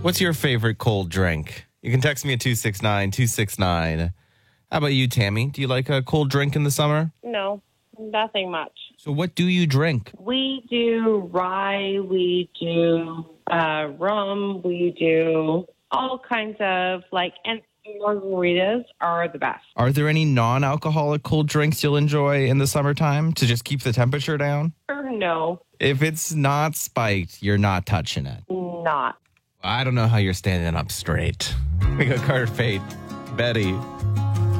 What's your favorite cold drink? You can text me at 269-269. How about you, Tammy? Do you like a cold drink in the summer? No, nothing much. So what do you drink? We do rye, we do rum, we do all kinds of and margaritas are the best. Are there any non-alcoholic cold drinks you'll enjoy in the summertime to just keep the temperature down? Or no, If it's not spiked, you're not touching it. not. I don't know how you're standing up straight. We got Carter Fate, Betty.